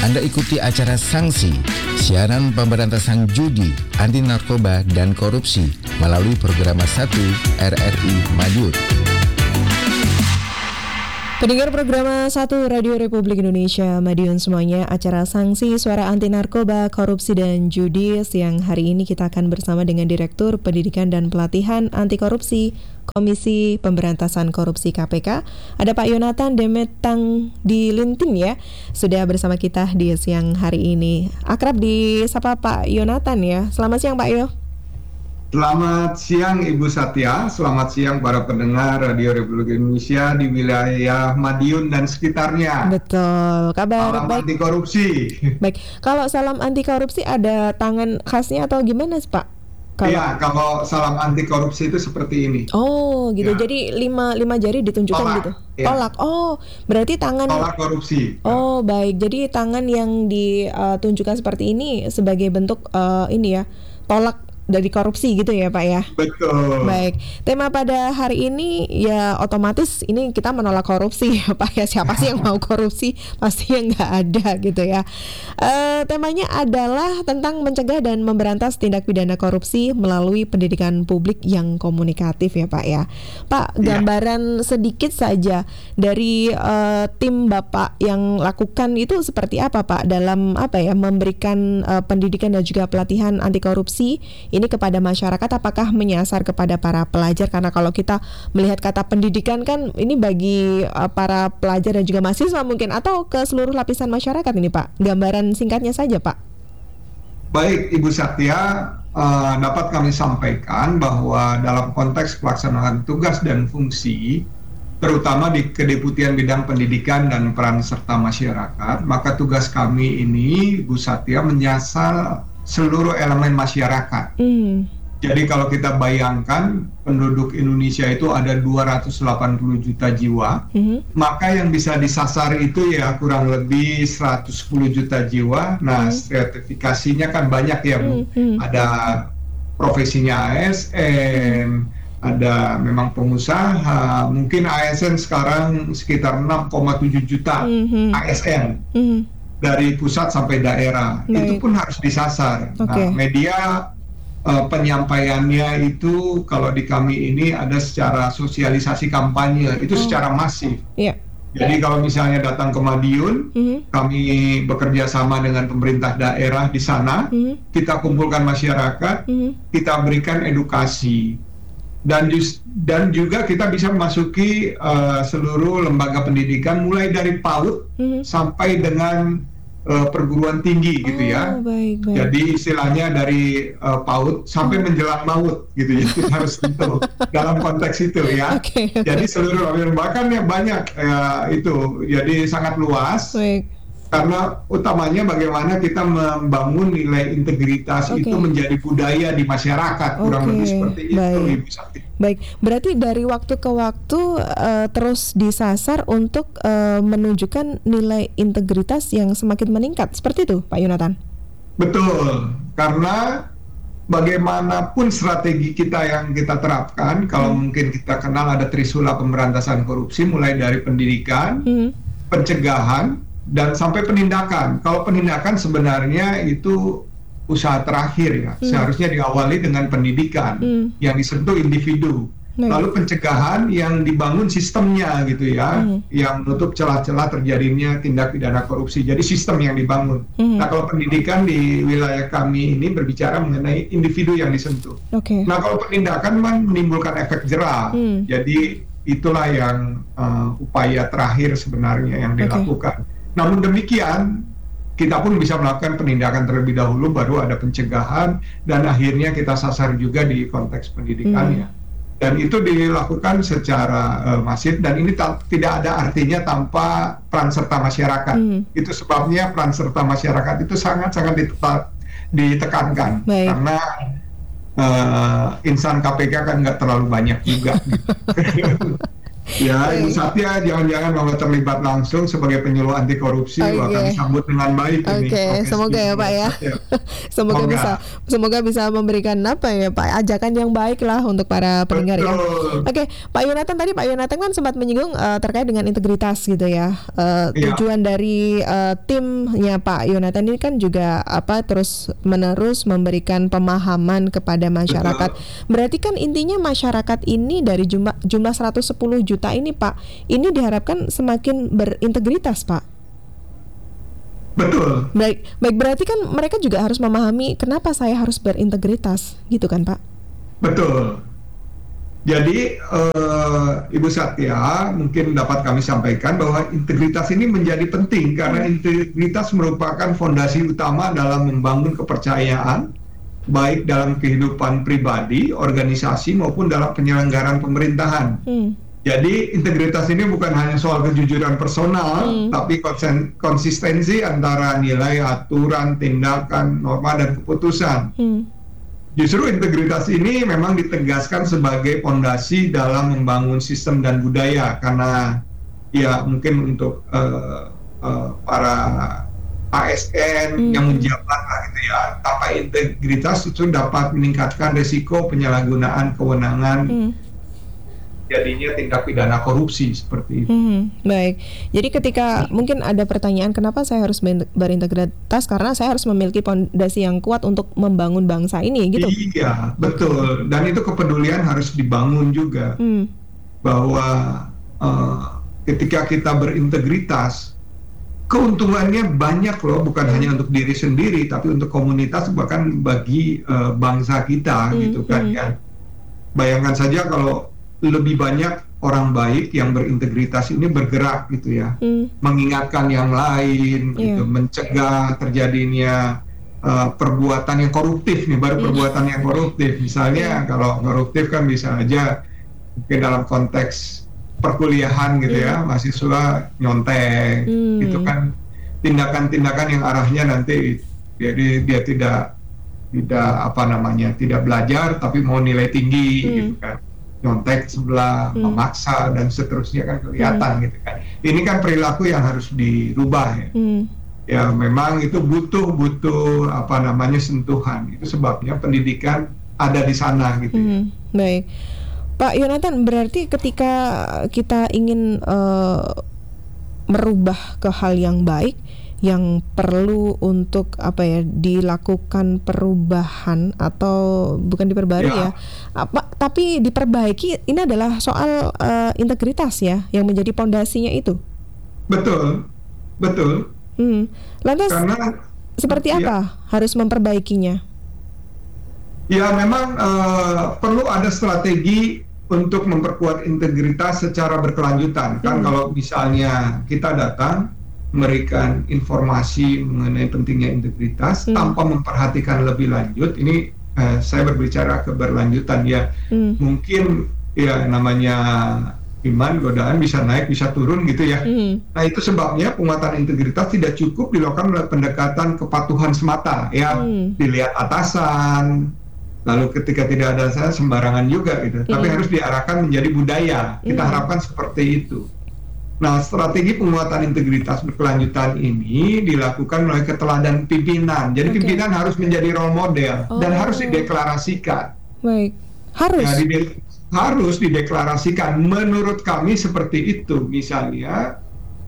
Anda ikuti acara Sanksi, siaran pemberantasan judi, anti narkoba, dan korupsi melalui program 1 RRI Madiun. Pendengar program 1 Radio Republik Indonesia Madiun semuanya, acara Sanksi Suara Anti Narkoba, Korupsi dan Judi. Siang hari ini kita akan bersama dengan Direktur Pendidikan dan Pelatihan Anti Korupsi Komisi Pemberantasan Korupsi KPK. Ada Pak Yonatan Demetang di Lintin ya, sudah bersama kita di siang hari ini. Akrab disapa Pak Yonatan ya. Selamat siang Pak Yo. Selamat siang Ibu Satya, selamat siang para pendengar Radio Republik Indonesia di wilayah Madiun dan sekitarnya. Betul, kabar salam baik. Anti korupsi. Baik, kalau salam anti korupsi ada tangan khasnya atau gimana Pak? Iya, kalau salam anti korupsi itu seperti ini. Oh gitu, Ya. Jadi lima jari ditunjukkan Tolak, gitu. ya. Tolak, oh berarti tangan. Tolak korupsi. Oh baik, jadi tangan yang ditunjukkan seperti ini sebagai bentuk ini ya, tolak dari korupsi gitu ya Pak ya. Betul. Baik, tema pada hari ini ya otomatis ini kita menolak korupsi ya Pak ya. Siapa sih yang mau korupsi? Pasti yang nggak ada gitu ya. Temanya adalah tentang mencegah dan memberantas tindak pidana korupsi melalui pendidikan publik yang komunikatif ya Pak ya. Pak, gambaran sedikit saja dari tim Bapak yang lakukan itu seperti apa Pak dalam memberikan pendidikan dan juga pelatihan anti korupsi ini kepada masyarakat, apakah menyasar kepada para pelajar? Karena kalau kita melihat kata pendidikan kan ini bagi para pelajar dan juga mahasiswa mungkin, atau ke seluruh lapisan masyarakat ini Pak. Gambaran singkatnya saja Pak. Baik Ibu Satya, dapat kami sampaikan bahwa dalam konteks pelaksanaan tugas dan fungsi, terutama di Kedeputian Bidang Pendidikan dan Peran Serta Masyarakat, maka tugas kami ini Ibu Satya menyasar seluruh elemen masyarakat. Jadi kalau kita bayangkan penduduk Indonesia itu ada 280 juta jiwa, maka yang bisa disasar itu ya kurang lebih 110 juta jiwa. Nah, stratifikasinya kan banyak ya Bu. Ada profesinya ASN, ada memang pengusaha, mungkin ASN sekarang sekitar 6,7 juta ASN. Dari pusat sampai daerah. Itu pun harus disasar. Nah, media penyampaiannya itu kalau di kami ini ada secara sosialisasi kampanye, itu secara masif. Jadi kalau misalnya datang ke Madiun, kami bekerja sama dengan pemerintah daerah di sana, kita kumpulkan masyarakat, kita berikan edukasi. Dan juga kita bisa memasuki seluruh lembaga pendidikan mulai dari PAUD sampai dengan perguruan tinggi gitu ya. Baik. Jadi istilahnya dari PAUD sampai menjelang maut gitu ya, kita harus tentu dalam konteks itu ya. Jadi seluruh lembaga banyak itu, jadi sangat luas. Karena utamanya bagaimana kita membangun nilai integritas itu menjadi budaya di masyarakat, kurang lebih seperti itu Ibu Sakti. Baik, berarti dari waktu ke waktu terus disasar untuk menunjukkan nilai integritas yang semakin meningkat, seperti itu Pak Yonatan? Betul, karena bagaimanapun strategi kita yang kita terapkan, kalau mungkin kita kenal ada trisula pemberantasan korupsi, mulai dari pendidikan, pencegahan, dan sampai penindakan. Kalau penindakan sebenarnya itu usaha terakhir ya. Seharusnya diawali dengan pendidikan yang disentuh individu. Lalu pencegahan yang dibangun sistemnya gitu ya, yang menutup celah-celah terjadinya tindak pidana korupsi. Jadi sistem yang dibangun. Nah kalau pendidikan di wilayah kami ini berbicara mengenai individu yang disentuh. Nah kalau penindakan menimbulkan efek jerah. Jadi itulah yang upaya terakhir sebenarnya yang dilakukan. Namun demikian, kita pun bisa melakukan penindakan terlebih dahulu, baru ada pencegahan, dan akhirnya kita sasar juga di konteks pendidikannya. Dan itu dilakukan secara masif, dan ini tidak ada artinya tanpa peran serta masyarakat. Itu sebabnya peran serta masyarakat itu sangat-sangat ditekankan. Karena insan KPK kan nggak terlalu banyak juga. Ya, Ibu Satya jangan-jangan mau terlibat langsung sebagai penyuluh anti korupsi, akan disambut dengan baik ini. Oke, semoga ya Pak ya. semoga bisa memberikan apa ya Pak, ajakan yang baik lah untuk para pendengar ya. Oke, Pak Yonatan, tadi Pak Yonatan kan sempat menyinggung terkait dengan integritas gitu ya. Tujuan dari timnya Pak Yonatan ini kan juga terus menerus memberikan pemahaman kepada masyarakat. Berarti kan intinya masyarakat ini dari jumlah 110 juta ini Pak, ini diharapkan semakin berintegritas Pak. Betul. Baik, berarti kan mereka juga harus memahami kenapa saya harus berintegritas, gitu kan Pak? Betul. Jadi Ibu Satya mungkin dapat kami sampaikan bahwa integritas ini menjadi penting karena integritas merupakan fondasi utama dalam membangun kepercayaan baik dalam kehidupan pribadi, organisasi maupun dalam penyelenggaraan pemerintahan. Jadi integritas ini bukan hanya soal kejujuran personal, tapi konsistensi antara nilai, aturan, tindakan, norma, dan keputusan. Justru integritas ini memang ditegaskan sebagai fondasi dalam membangun sistem dan budaya, karena ya mungkin untuk para ASN yang menjabat gitu ya, tanpa integritas itu dapat meningkatkan risiko penyalahgunaan kewenangan, jadinya tindak pidana korupsi seperti itu. Baik, jadi ketika mungkin ada pertanyaan kenapa saya harus berintegritas, karena saya harus memiliki fondasi yang kuat untuk membangun bangsa ini gitu. Iya, betul. Dan itu kepedulian harus dibangun juga, bahwa ketika kita berintegritas, keuntungannya banyak loh, bukan hanya untuk diri sendiri, tapi untuk komunitas, bahkan bagi bangsa kita gitu kan ya. Bayangkan saja kalau lebih banyak orang baik yang berintegritas ini bergerak gitu ya, mengingatkan yang lain, gitu, mencegah terjadinya perbuatan yang koruptif nih, baru perbuatan yang koruptif. Misalnya kalau koruptif kan bisa aja mungkin dalam konteks perkuliahan gitu ya, mahasiswa nyontek, itu kan tindakan-tindakan yang arahnya nanti jadi dia tidak tidak belajar tapi mau nilai tinggi gitu kan. Nyontek sebelah, memaksa dan seterusnya kan kelihatan gitu kan. Ini kan perilaku yang harus dirubah ya. Ya memang itu butuh sentuhan. Itu sebabnya pendidikan ada di sana gitu. Baik, Pak Yonatan, berarti ketika kita ingin merubah ke hal yang baik, yang perlu untuk dilakukan perubahan atau bukan diperbarui tapi diperbaiki, ini adalah soal integritas ya yang menjadi pondasinya itu. Betul. Lantas seperti apa harus memperbaikinya? Ya memang perlu ada strategi untuk memperkuat integritas secara berkelanjutan. Kan kalau misalnya kita datang memberikan informasi mengenai pentingnya integritas tanpa memperhatikan lebih lanjut, ini saya berbicara keberlanjutan ya. Mungkin ya namanya iman, godaan bisa naik bisa turun gitu ya. Nah itu sebabnya penguatan integritas tidak cukup dilakukan oleh pendekatan kepatuhan semata ya, dilihat atasan, lalu ketika tidak ada atasan sembarangan juga gitu, tapi harus diarahkan menjadi budaya. Kita harapkan seperti itu. Nah, strategi penguatan integritas berkelanjutan ini dilakukan melalui keteladanan pimpinan. Jadi pimpinan harus menjadi role model dan harus dideklarasikan. Baik, harus. Ya, harus dideklarasikan. Menurut kami seperti itu. Misalnya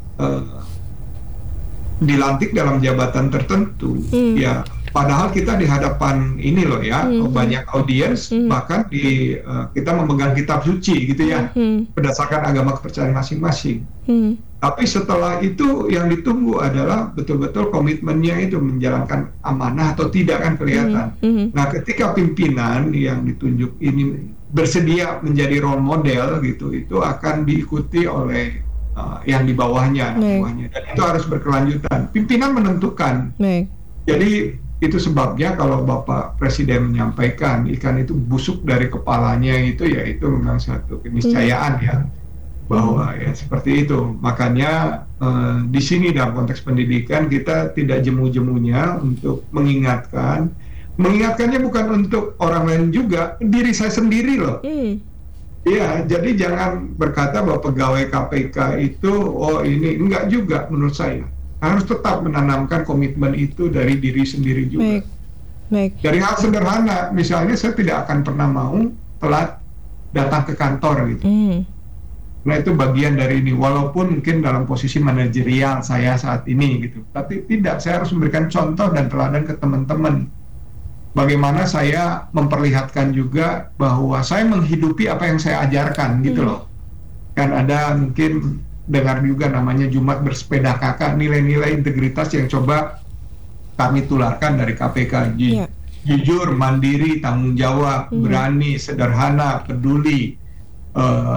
dilantik dalam jabatan tertentu, ya. Padahal kita di hadapan ini loh ya, banyak audiens, bahkan kita memegang kitab suci gitu ya, berdasarkan agama kepercayaan masing-masing. Tapi setelah itu yang ditunggu adalah betul-betul komitmennya itu menjalankan amanah atau tidak kan kelihatan. Nah ketika pimpinan yang ditunjuk ini bersedia menjadi role model gitu, itu akan diikuti oleh yang di bawahnya, dan itu harus berkelanjutan. Pimpinan menentukan. Jadi itu sebabnya kalau Bapak Presiden menyampaikan ikan itu busuk dari kepalanya itu memang satu keniscayaan ya, bahwa ya seperti itu. Makanya di sini dalam konteks pendidikan kita tidak jemu-jemunya untuk mengingatkannya bukan untuk orang lain juga, diri saya sendiri loh. Iya, jadi jangan berkata bahwa pegawai KPK itu, oh ini enggak juga menurut saya. Harus tetap menanamkan komitmen itu dari diri sendiri juga. Baik. Dari hal sederhana, misalnya saya tidak akan pernah mau telat datang ke kantor gitu. Nah itu bagian dari ini, walaupun mungkin dalam posisi manajerial saya saat ini gitu. Tapi tidak, saya harus memberikan contoh dan teladan ke teman-teman. Bagaimana saya memperlihatkan juga bahwa saya menghidupi apa yang saya ajarkan gitu loh. Kan ada mungkin dengar juga namanya Jumat Bersepeda Kakak, nilai-nilai integritas yang coba kami tularkan dari KPK. Jujur, mandiri, tanggung jawab, berani, sederhana, peduli,